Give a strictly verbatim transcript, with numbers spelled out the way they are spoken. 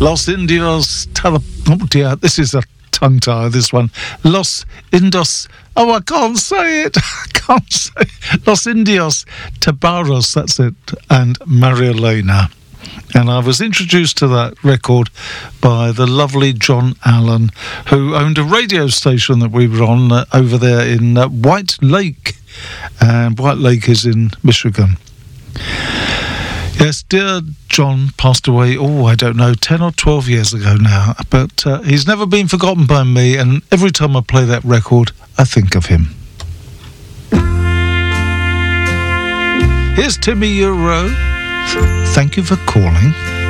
Los Indios Tele... Oh dear, this is a tongue tie, this one. Los Indos... Oh, I can't say it. I can't say it. Los Indios Tabaros, that's it. And Maria Elena. And I was introduced to that record by the lovely John Allen, who owned a radio station that we were on uh, over there in uh, White Lake. And White Lake is in Michigan. Yes, dear John passed away, oh, I don't know, ten or twelve years ago now. But uh, he's never been forgotten by me, and every time I play that record, I think of him. Here's Timmy Euro. Thank you for calling.